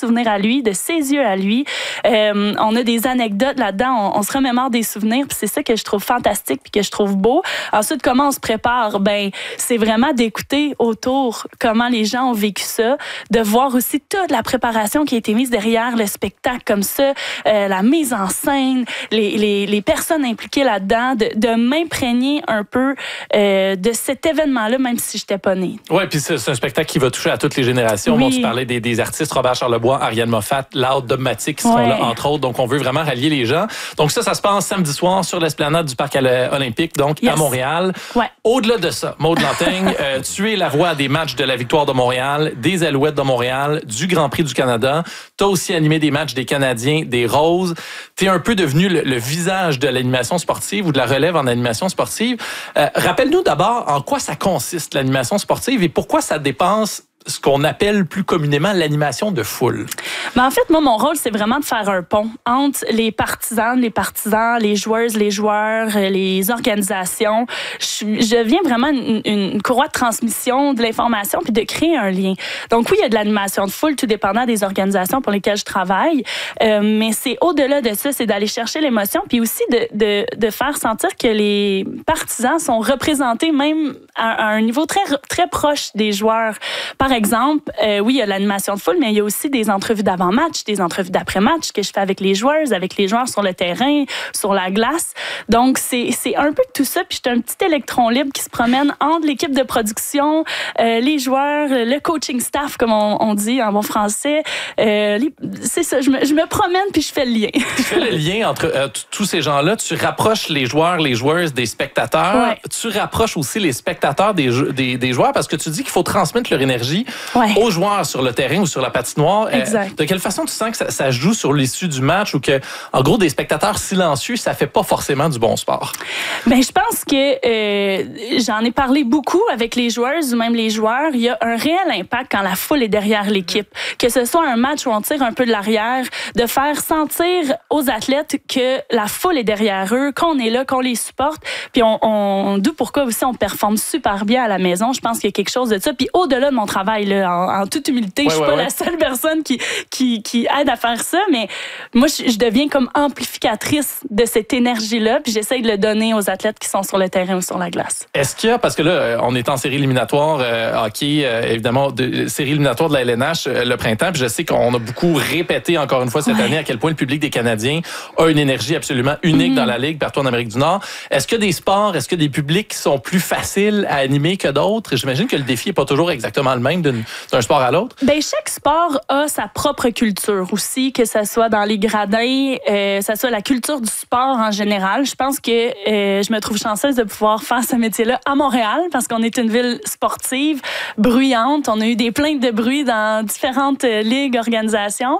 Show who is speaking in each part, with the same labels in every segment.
Speaker 1: souvenirs à lui, de ses yeux à lui. On a des anecdotes là-dedans, on se remémore des souvenirs, puis c'est ça que je trouve fantastique puis que je trouve beau. Ensuite, comment on se prépare? Ben, c'est vraiment d'écouter autour comment les gens ont vécu ça, de voir aussi toute la préparation qui a été mise derrière le spectacle comme ça, la mise en scène, les personnes impliquées là-dedans, de m'imprégner un peu de cet événement-là, même si je n'étais pas née.
Speaker 2: Oui, puis c'est un spectacle qui va toucher à toutes les générations.
Speaker 1: Oui.
Speaker 2: Bon, tu parlais des artistes, Robert Charlebois, Ariane Moffat, Loud, Dogmatic qui seront là, entre autres. Donc, on veut vraiment rallier les gens. Donc, ça se passe samedi soir sur l'esplanade du Parc olympique, donc à Montréal.
Speaker 1: Ouais.
Speaker 2: Au-delà de ça, Maude Lanteigne, tu es la voix des matchs de la Victoire de Montréal, des Alouettes de Montréal, du Grand Prix du Canada. Tu as aussi animé des matchs des Canadiens, des Roses. Tu es un peu devenu le visage de l'animation sportive ou de la relève en animation sportive. Rappelle-nous d'abord en quoi ça consiste, l'animation sportive, et pourquoi ça dépense ce qu'on appelle plus communément l'animation de foule.
Speaker 1: Ben en fait, moi, mon rôle, c'est vraiment de faire un pont entre les partisans, les joueuses, les joueurs, les organisations. Je viens vraiment une courroie de transmission de l'information puis de créer un lien. Donc oui, il y a de l'animation de foule, tout dépendant des organisations pour lesquelles je travaille, mais c'est au-delà de ça, c'est d'aller chercher l'émotion puis aussi de faire sentir que les partisans sont représentés même à un niveau très, très proche des joueurs. Par exemple, oui, il y a l'animation de foule, mais il y a aussi des entrevues d'avant-match, des entrevues d'après-match que je fais avec les joueuses, avec les joueurs sur le terrain, sur la glace. Donc, c'est un peu tout ça. Puis, je suis un petit électron libre qui se promène entre l'équipe de production, les joueurs, le coaching staff, comme on dit en bon français. C'est ça, je me promène puis je fais le lien.
Speaker 2: Tu fais le lien entre tous ces gens-là. Tu rapproches les joueurs, les joueuses des spectateurs. Ouais. Tu rapproches aussi les spectateurs des joueurs parce que tu dis qu'il faut transmettre leur énergie aux joueurs sur le terrain ou sur la patinoire. De quelle façon tu sens que ça joue sur l'issue du match ou que, en gros, des spectateurs silencieux, ça fait pas forcément du bon sport?
Speaker 1: Ben, je pense que j'en ai parlé beaucoup avec les joueuses ou même les joueurs. Il y a un réel impact quand la foule est derrière l'équipe. Que ce soit un match où on tire un peu de l'arrière, de faire sentir aux athlètes que la foule est derrière eux, qu'on est là, qu'on les supporte. Puis d'où pourquoi aussi on performe super bien à la maison. Je pense qu'il y a quelque chose de ça. Puis au-delà de mon travail, là, en toute humilité, je suis pas la seule personne qui aide à faire ça, mais moi, je deviens comme amplificatrice de cette énergie-là, puis j'essaie de le donner aux athlètes qui sont sur le terrain ou sur la glace.
Speaker 2: Est-ce qu'il y a, parce que là, on est en série éliminatoire hockey, évidemment, série éliminatoire de la LNH le printemps, puis je sais qu'on a beaucoup répété encore une fois cette année à quel point le public des Canadiens a une énergie absolument unique dans la Ligue, partout en Amérique du Nord. Est-ce qu'il y a des sports, est-ce qu'il y a des publics qui sont plus faciles à animer que d'autres? J'imagine que le défi n'est pas toujours exactement le même d'un sport à l'autre.
Speaker 1: Ben, chaque sport a sa propre culture aussi, que ce soit dans les gradins, ça soit la culture du sport en général. Je pense que je me trouve chanceuse de pouvoir faire ce métier-là à Montréal parce qu'on est une ville sportive, bruyante. On a eu des plaintes de bruit dans différentes ligues, organisations.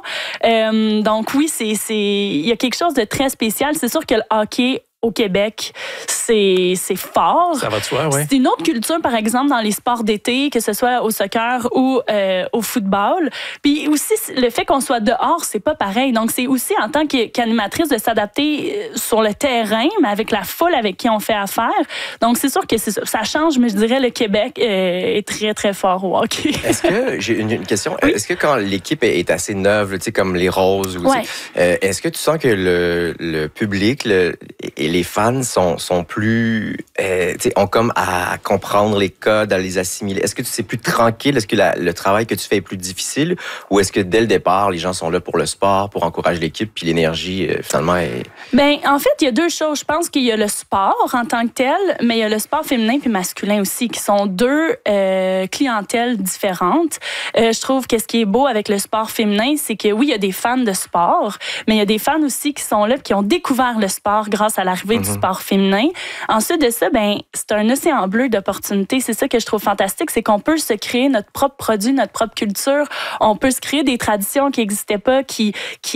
Speaker 1: Donc oui, il y a quelque chose de très spécial. C'est sûr que le hockey au Québec, c'est fort.
Speaker 2: Ça va de soi, oui.
Speaker 1: C'est une autre culture, par exemple, dans les sports d'été, que ce soit au soccer ou au football. Puis aussi, le fait qu'on soit dehors, c'est pas pareil. Donc, c'est aussi, en tant qu'animatrice, de s'adapter sur le terrain, mais avec la foule avec qui on fait affaire. Donc, c'est sûr que ça change, mais je dirais le Québec est très, très fort au hockey.
Speaker 3: Est-ce que, j'ai une question, oui. Est-ce que quand l'équipe est assez neuve, tu sais, comme les Roses, est-ce que tu sens que le public et les fans sont plus, ont comme à comprendre les codes, à les assimiler? Est-ce que c'est plus tranquille? Est-ce que le travail que tu fais est plus difficile? Ou est-ce que dès le départ, les gens sont là pour le sport, pour encourager l'équipe, puis l'énergie, finalement, est...
Speaker 1: Ben, en fait, il y a deux choses. Je pense qu'il y a le sport en tant que tel, mais il y a le sport féminin puis masculin aussi, qui sont deux clientèles différentes. Je trouve que ce qui est beau avec le sport féminin, c'est que oui, il y a des fans de sport, mais il y a des fans aussi qui sont là, qui ont découvert le sport grâce à l'arrivée du sport féminin. Ensuite de ça, ben, c'est un océan bleu d'opportunités. C'est ça que je trouve fantastique, c'est qu'on peut se créer notre propre produit, notre propre culture. On peut se créer des traditions qui n'existaient pas, que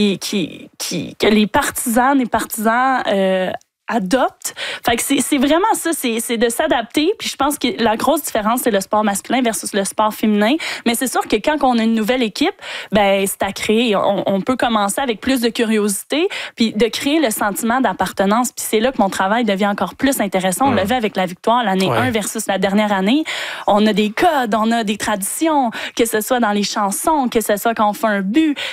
Speaker 1: les partisanes et partisans adopte. Fait que c'est vraiment ça, c'est de s'adapter. Puis je pense que la grosse différence, c'est le sport masculin versus le sport féminin. Mais c'est sûr que quand on a une nouvelle équipe, ben c'est à créer. On peut commencer avec plus de curiosité, puis de créer le sentiment d'appartenance. Puis c'est là que mon travail devient encore plus intéressant. On le fait avec la victoire l'année 1 versus la dernière année. On a des codes, on a des traditions, que ce soit dans les chansons, que ce soit quand on fait un but,